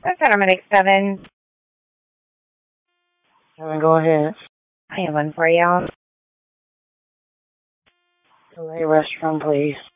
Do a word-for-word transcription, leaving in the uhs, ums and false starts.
That's paramedic seven. Seven, go ahead. I have one for you. Delay restroom, please.